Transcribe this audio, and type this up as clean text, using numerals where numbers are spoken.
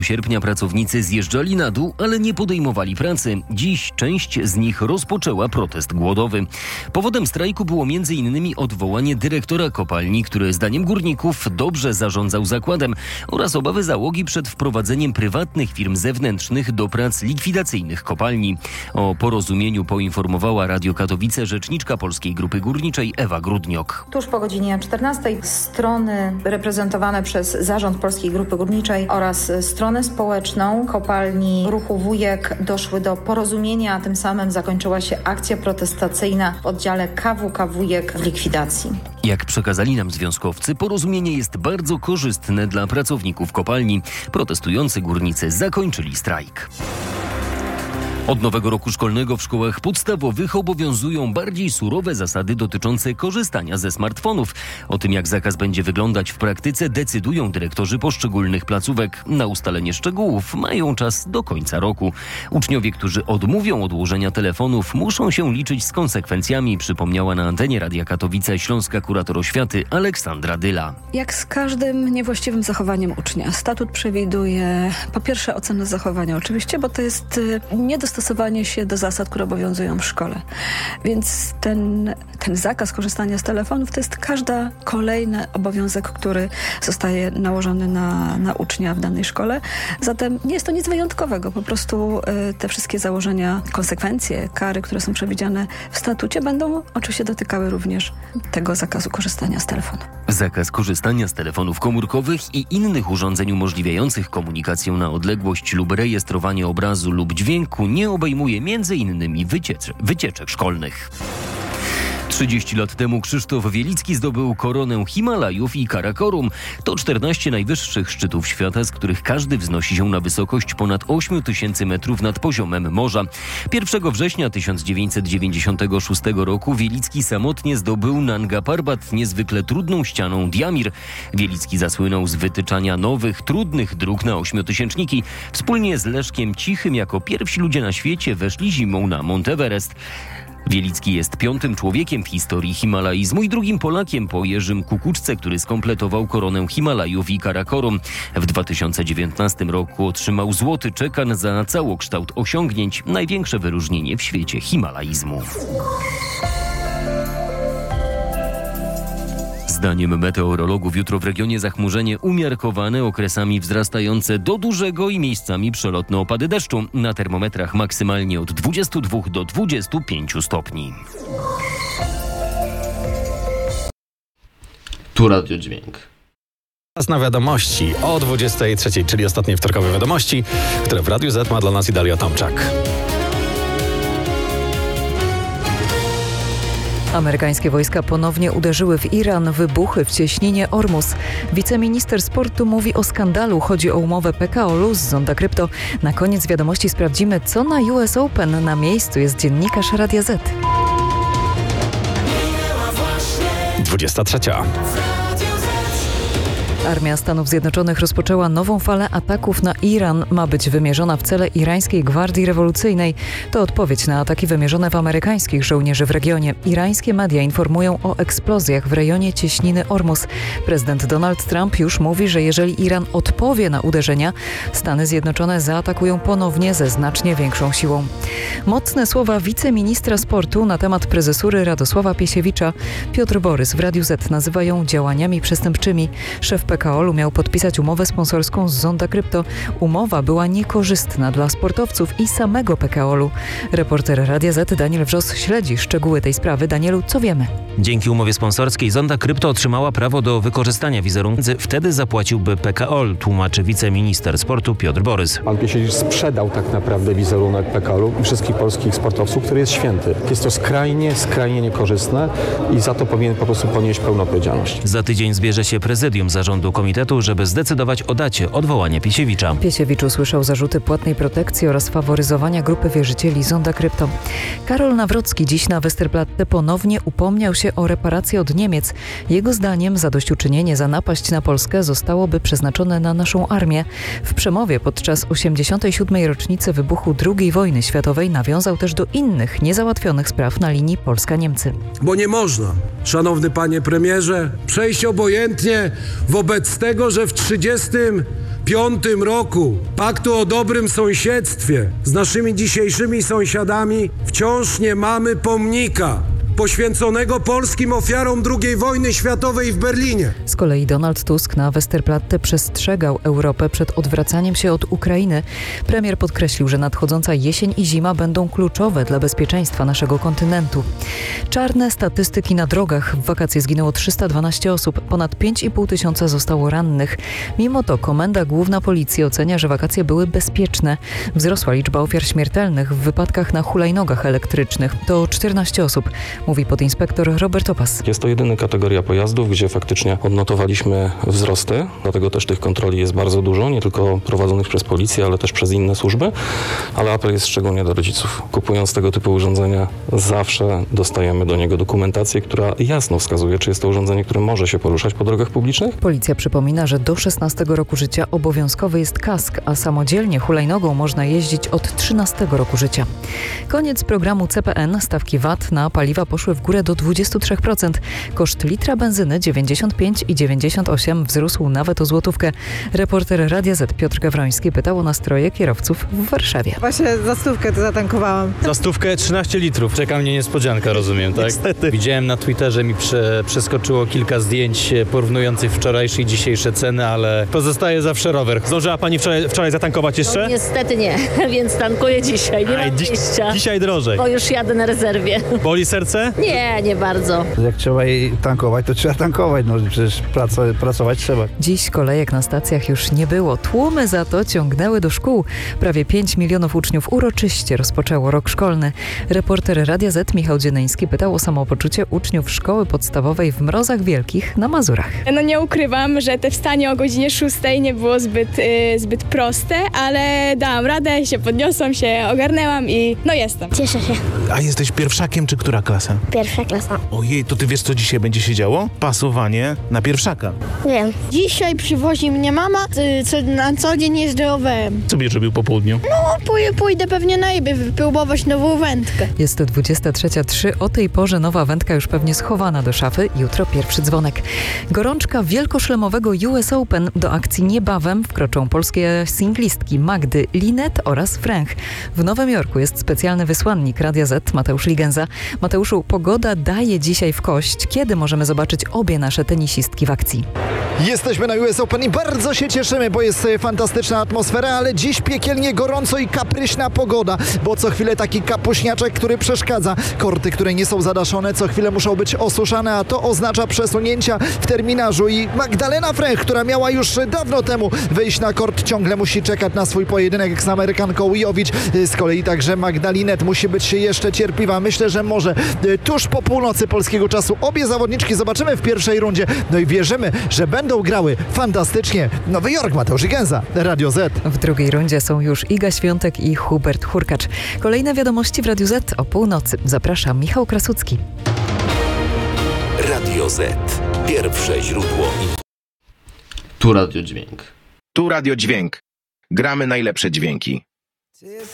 Sierpnia pracownicy zjeżdżali na dół, ale nie podejmowali pracy. Dziś część z nich rozpoczęła protest głodowy. Powodem strajku było m.in. odwołanie dyrektora kopalni, który zdaniem górników dobrze zarządzał zakładem, oraz obawy załogi przed wprowadzeniem prywatnych firm zewnętrznych do prac likwidacyjnych kopalni. O porozumieniu poinformowała Radio Katowice rzeczniczka Polskiej Grupy Górniczej Ewa Grudniok. Tuż po godzinie 14 strony reprezentowane przez Zarząd Polskiej Grupy Górniczej oraz stronę społeczną kopalni Ruchu Wujek doszły do porozumienia, a tym samym zakończyła się akcja protestacyjna w oddziale KWK Wujek w likwidacji. Jak przekazali nam związkowcy, porozumienie jest bardzo korzystne dla pracowników kopalni. Protestujący górnicy zakończyli strajk. Od nowego roku szkolnego w szkołach podstawowych obowiązują bardziej surowe zasady dotyczące korzystania ze smartfonów. O tym, jak zakaz będzie wyglądać w praktyce, decydują dyrektorzy poszczególnych placówek. Na ustalenie szczegółów mają czas do końca roku. Uczniowie, którzy odmówią odłożenia telefonów, muszą się liczyć z konsekwencjami, przypomniała na antenie Radia Katowice śląska kurator oświaty Aleksandra Dyla. Jak z każdym niewłaściwym zachowaniem ucznia, statut przewiduje po pierwsze ocenę zachowania oczywiście, bo to jest niedostosowanie się do zasad, które obowiązują w szkole. Więc ten zakaz korzystania z telefonów to jest każdy kolejny obowiązek, który zostaje nałożony na ucznia w danej szkole. Zatem nie jest to nic wyjątkowego. Po prostu te wszystkie założenia, konsekwencje, kary, które są przewidziane w statucie, będą oczywiście dotykały również tego zakazu korzystania z telefonu. Zakaz korzystania z telefonów komórkowych i innych urządzeń umożliwiających komunikację na odległość lub rejestrowanie obrazu lub dźwięku nie obejmuje m.in. wycieczek szkolnych. 30 lat temu Krzysztof Wielicki zdobył koronę Himalajów i Karakorum. To 14 najwyższych szczytów świata, z których każdy wznosi się na wysokość ponad 8000 metrów nad poziomem morza. 1 września 1996 roku Wielicki samotnie zdobył Nanga Parbat, niezwykle trudną ścianą Diamir. Wielicki zasłynął z wytyczania nowych, trudnych dróg na ośmiotysięczniki. Wspólnie z Leszkiem Cichym jako pierwsi ludzie na świecie weszli zimą na Mount Everest. Wielicki jest 5. człowiekiem w historii himalaizmu i 2. Polakiem po Jerzym Kukuczce, który skompletował koronę Himalajów i Karakorum. W 2019 roku otrzymał złoty czekan za całokształt osiągnięć, największe wyróżnienie w świecie himalaizmu. Zdaniem meteorologów jutro w regionie zachmurzenie umiarkowane, okresami wzrastające do dużego i miejscami przelotne opady deszczu. Na termometrach maksymalnie od 22 do 25 stopni. Tu Radio Dźwięk. Czas na wiadomości o 23, czyli ostatnie wtorkowe wiadomości, które w Radiu Z ma dla nas Daria Tomczak. Amerykańskie wojska ponownie uderzyły w Iran, wybuchy w cieśninie Ormus. Wiceminister sportu mówi o skandalu. Chodzi o umowę PKO-u z Zonda Krypto. Na koniec wiadomości sprawdzimy, co na US Open. Na miejscu jest dziennikarz Radia Z. 23. Armia Stanów Zjednoczonych rozpoczęła nową falę ataków na Iran. Ma być wymierzona w cele irańskiej Gwardii Rewolucyjnej. To odpowiedź na ataki wymierzone w amerykańskich żołnierzy w regionie. Irańskie media informują o eksplozjach w rejonie cieśniny Ormus. Prezydent Donald Trump już mówi, że jeżeli Iran odpowie na uderzenia, Stany Zjednoczone zaatakują ponownie ze znacznie większą siłą. Mocne słowa wiceministra sportu na temat prezesury Radosława Piesiewicza. Piotr Borys w Radiu Z nazywa ją działaniami przestępczymi. Szef PKO-u miał podpisać umowę sponsorską z Zonda Krypto. Umowa była niekorzystna dla sportowców i samego PKO-u. Reporter Radia Z Daniel Wrzos śledzi szczegóły tej sprawy. Danielu, co wiemy? Dzięki umowie sponsorskiej Zonda Krypto otrzymała prawo do wykorzystania wizerunku. Wtedy zapłaciłby PKO, tłumaczy wiceminister sportu Piotr Borys. Pan Piesiewicz sprzedał tak naprawdę wizerunek PKO i wszystkich polskich sportowców, który jest święty. Jest to skrajnie niekorzystne i za to powinien po prostu ponieść pełną odpowiedzialność. Za tydzień zbierze się prezydium zarządu komitetu, żeby zdecydować o dacie odwołania Piesiewicza. Piesiewicz usłyszał zarzuty płatnej protekcji oraz faworyzowania grupy wierzycieli Zonda Krypto. Karol Nawrocki dziś na Westerplatte ponownie upomniał się o reparacje od Niemiec. Jego zdaniem zadośćuczynienie za napaść na Polskę zostałoby przeznaczone na naszą armię. W przemowie podczas 87. rocznicy wybuchu II wojny światowej nawiązał też do innych niezałatwionych spraw na linii Polska-Niemcy. Bo nie można, szanowny panie premierze, przejść obojętnie wobec tego, że w 1939 5. roku Paktu o dobrym sąsiedztwie z naszymi dzisiejszymi sąsiadami wciąż nie mamy pomnika poświęconego polskim ofiarom II wojny światowej w Berlinie. Z kolei Donald Tusk na Westerplatte przestrzegał Europę przed odwracaniem się od Ukrainy. Premier podkreślił, że nadchodząca jesień i zima będą kluczowe dla bezpieczeństwa naszego kontynentu. Czarne statystyki na drogach. W wakacje zginęło 312 osób, ponad 5,5 tysiąca zostało rannych. Mimo to Komenda Główna Policji ocenia, że wakacje były bezpieczne. Wzrosła liczba ofiar śmiertelnych w wypadkach na hulajnogach elektrycznych. To 14 osób. Mówi podinspektor Robert Opas. Jest to jedyna kategoria pojazdów, gdzie faktycznie odnotowaliśmy wzrosty. Dlatego też tych kontroli jest bardzo dużo, nie tylko prowadzonych przez policję, ale też przez inne służby. Ale apel jest szczególnie do rodziców. Kupując tego typu urządzenia, zawsze dostajemy do niego dokumentację, która jasno wskazuje, czy jest to urządzenie, które może się poruszać po drogach publicznych. Policja przypomina, że do 16 roku życia obowiązkowy jest kask, a samodzielnie hulajnogą można jeździć od 13 roku życia. Koniec programu CPN. Stawki VAT na paliwa poszły w górę do 23%. Koszt litra benzyny 95 i 98 wzrósł nawet o złotówkę. Reporter Radia Z Piotr Gawroński pytał o nastroje kierowców w Warszawie. Właśnie za 100 to zatankowałam. Za 100 13 litrów. Czeka mnie niespodzianka, rozumiem, tak? Niestety. Widziałem na Twitterze, mi przeskoczyło kilka zdjęć porównujących wczorajsze i dzisiejsze ceny, ale pozostaje zawsze rower. Zdążyła pani wczoraj zatankować jeszcze? No, niestety nie, więc tankuję dzisiaj. Nie mam wyjścia. Dzisiaj drożej. Bo już jadę na rezerwie. Boli serce? Nie, nie bardzo. Jak trzeba jej tankować, to trzeba tankować. No przecież pracować trzeba. Dziś kolejek na stacjach już nie było. Tłumy za to ciągnęły do szkół. Prawie 5 milionów uczniów uroczyście rozpoczęło rok szkolny. Reporter Radia Z Michał Dzienyński pytał o samopoczucie uczniów szkoły podstawowej w Mrozach Wielkich na Mazurach. No nie ukrywam, że te wstanie o godzinie 6 nie było zbyt proste, ale dałam radę, się podniosłam, się ogarnęłam i no jestem. Cieszę się. A jesteś pierwszakiem czy która klasa? Pierwsza klasa. Ojej, to ty wiesz, co dzisiaj będzie się działo? Pasowanie na pierwszaka. Wiem. Dzisiaj przywozi mnie mama, na co dzień jeżdżę rowerem. Co będziesz robił po południu? No, pójdę pewnie na Ejby wypróbować nową wędkę. Jest 23:03. O tej porze nowa wędka już pewnie schowana do szafy. Jutro pierwszy dzwonek. Gorączka wielkoszlemowego US Open. Do akcji niebawem wkroczą polskie singlistki Magdy Linette oraz Fręch. W Nowym Jorku jest specjalny wysłannik Radia Z, Mateusz Ligenza. Mateuszu, pogoda daje dzisiaj w kość. Kiedy możemy zobaczyć obie nasze tenisistki w akcji? Jesteśmy na US Open i bardzo się cieszymy, bo jest fantastyczna atmosfera, ale dziś piekielnie gorąco i kapryśna pogoda, bo co chwilę taki kapuśniaczek, który przeszkadza. Korty, które nie są zadaszone, co chwilę muszą być osuszane, a to oznacza przesunięcia w terminarzu i Magdalena Fręch, która miała już dawno temu wejść na kort, ciągle musi czekać na swój pojedynek z Amerykanką Wijowicz. Z kolei także Magda Linette musi być jeszcze cierpliwa. Myślę, że może tuż po północy polskiego czasu obie zawodniczki zobaczymy w pierwszej rundzie. No i wierzymy, że będą grały fantastycznie. Nowy Jork, Mateusz Ligenza, Radio Z. W drugiej rundzie są już Iga Świątek i Hubert Hurkacz. Kolejne wiadomości w Radiu Z o północy. Zapraszam, Michał Krasucki. Radio Z. Pierwsze źródło. Tu Radio Dźwięk. Tu Radio Dźwięk. Gramy najlepsze dźwięki.